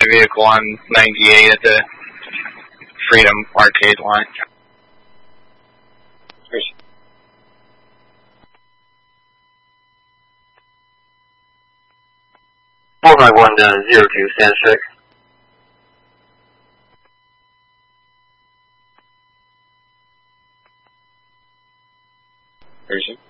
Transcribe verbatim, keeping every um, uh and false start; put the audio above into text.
vehicle on ninety-eight at the Freedom Arcade line. four five one uh, zero two, stand check. Person.